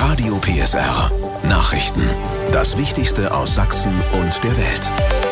Radio PSR Nachrichten. Das Wichtigste aus Sachsen und der Welt.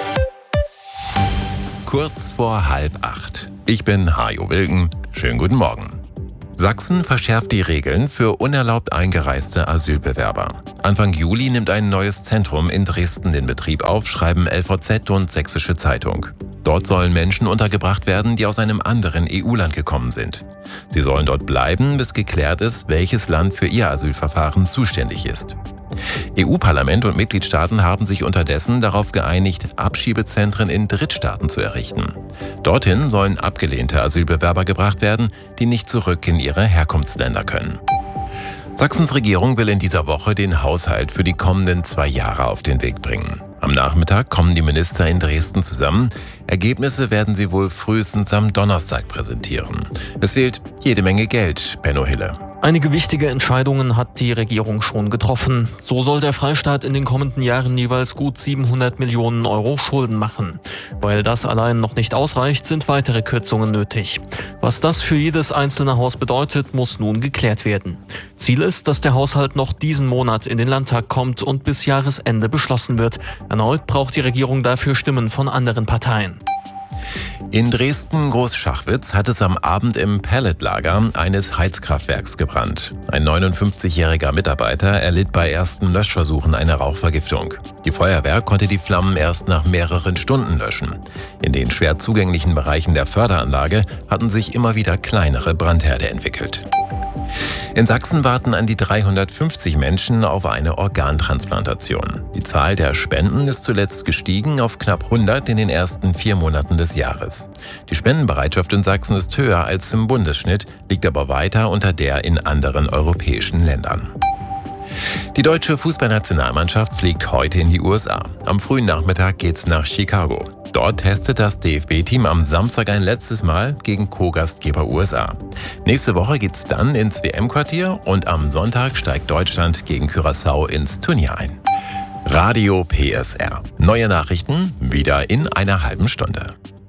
Kurz vor 7:30. Ich bin Hajo Wilken. Schönen guten Morgen. Sachsen verschärft die Regeln für unerlaubt eingereiste Asylbewerber. Anfang Juli nimmt ein neues Zentrum in Dresden den Betrieb auf, schreiben LVZ und Sächsische Zeitung. Dort sollen Menschen untergebracht werden, die aus einem anderen EU-Land gekommen sind. Sie sollen dort bleiben, bis geklärt ist, welches Land für ihr Asylverfahren zuständig ist. EU-Parlament und Mitgliedstaaten haben sich unterdessen darauf geeinigt, Abschiebezentren in Drittstaaten zu errichten. Dorthin sollen abgelehnte Asylbewerber gebracht werden, die nicht zurück in ihre Herkunftsländer können. Sachsens Regierung will in dieser Woche den Haushalt für die kommenden 2 Jahre auf den Weg bringen. Am Nachmittag kommen die Minister in Dresden zusammen. Ergebnisse werden sie wohl frühestens am Donnerstag präsentieren. Es fehlt jede Menge Geld, Benno Hille. Einige wichtige Entscheidungen hat die Regierung schon getroffen. So soll der Freistaat in den kommenden Jahren jeweils gut 700 Millionen Euro Schulden machen. Weil das allein noch nicht ausreicht, sind weitere Kürzungen nötig. Was das für jedes einzelne Haus bedeutet, muss nun geklärt werden. Ziel ist, dass der Haushalt noch diesen Monat in den Landtag kommt und bis Jahresende beschlossen wird. Erneut braucht die Regierung dafür Stimmen von anderen Parteien. In Dresden-Großschachwitz hat es am Abend im Pelletlager eines Heizkraftwerks gebrannt. Ein 59-jähriger Mitarbeiter erlitt bei ersten Löschversuchen eine Rauchvergiftung. Die Feuerwehr konnte die Flammen erst nach mehreren Stunden löschen. In den schwer zugänglichen Bereichen der Förderanlage hatten sich immer wieder kleinere Brandherde entwickelt. In Sachsen warten an die 350 Menschen auf eine Organtransplantation. Die Zahl der Spenden ist zuletzt gestiegen auf knapp 100 in den ersten 4 Monaten des Jahres. Die Spendenbereitschaft in Sachsen ist höher als im Bundesschnitt, liegt aber weiter unter der in anderen europäischen Ländern. Die deutsche Fußballnationalmannschaft fliegt heute in die USA. Am frühen Nachmittag geht's nach Chicago. Dort testet das DFB-Team am Samstag ein letztes Mal gegen Co-Gastgeber USA. Nächste Woche geht's dann ins WM-Quartier und am Sonntag steigt Deutschland gegen Curaçao ins Turnier ein. Radio PSR. Neue Nachrichten wieder in einer halben Stunde.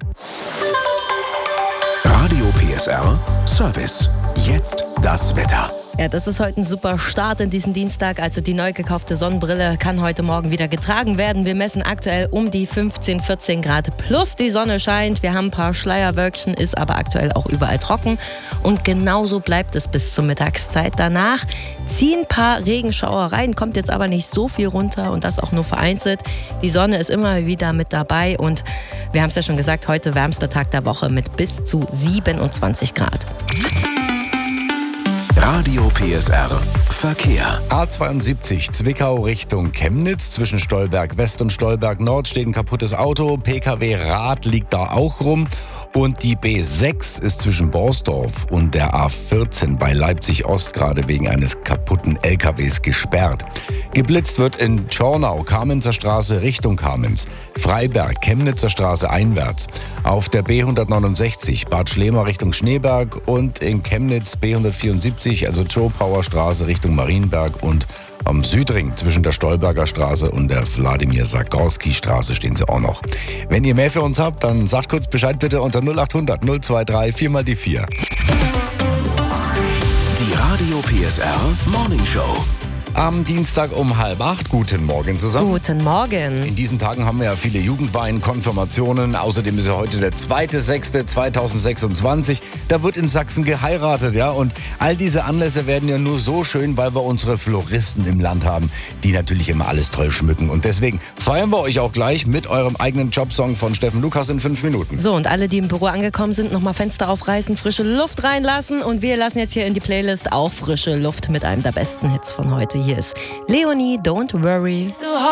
Radio PSR Service. Jetzt das Wetter. Ja, das ist heute ein super Start in diesen Dienstag. Also die neu gekaufte Sonnenbrille kann heute Morgen wieder getragen werden. Wir messen aktuell um die 15, 14 Grad plus die Sonne scheint. Wir haben ein paar Schleierwölkchen, ist aber aktuell auch überall trocken. Und genauso bleibt es bis zur Mittagszeit. Danach ziehen ein paar Regenschauer rein, kommt jetzt aber nicht so viel runter und das auch nur vereinzelt. Die Sonne ist immer wieder mit dabei und wir haben es ja schon gesagt, heute wärmster Tag der Woche mit bis zu 27 Grad. Radio PSR Verkehr. A72 Zwickau Richtung Chemnitz. Zwischen Stolberg West und Stolberg Nord steht ein kaputtes Auto. PKW-Rad liegt da auch rum. Und die B6 ist zwischen Borsdorf und der A14 bei Leipzig Ost gerade wegen eines kaputten LKWs gesperrt. Geblitzt wird in Tschornau, Kamenzer Straße Richtung Kamenz. Freiberg, Chemnitzer Straße einwärts. Auf der B169 Bad Schlema Richtung Schneeberg und in Chemnitz B174, also Zschopauer Straße Richtung Marienberg und am Südring zwischen der Stolberger Straße und der Wladimir-Sagorski-Straße stehen sie auch noch. Wenn ihr mehr für uns habt, dann sagt kurz Bescheid bitte unter 0800 023 4 mal die 4. Die Radio PSR Morning Show. Am Dienstag um 7:30. Guten Morgen zusammen. Guten Morgen. In diesen Tagen haben wir ja viele Jugendweihen, Konfirmationen. Außerdem ist ja heute der 2.6.2026. Da wird in Sachsen geheiratet, ja. Und all diese Anlässe werden ja nur so schön, weil wir unsere Floristen im Land haben, die natürlich immer alles toll schmücken. Und deswegen feiern wir euch auch gleich mit eurem eigenen Jobsong von Steffen Lukas in 5 Minuten. So, und alle, die im Büro angekommen sind, nochmal Fenster aufreißen, frische Luft reinlassen. Und wir lassen jetzt hier in die Playlist auch frische Luft mit einem der besten Hits von heute. Hier ist Leonie, Don't Worry.